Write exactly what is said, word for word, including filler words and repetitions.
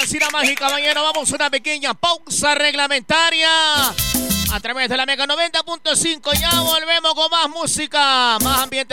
así, damas y caballeros, vamos a una pequeña pausa reglamentaria a través de la Mega noventa punto cinco. Ya volvemos con más música, más ambiente.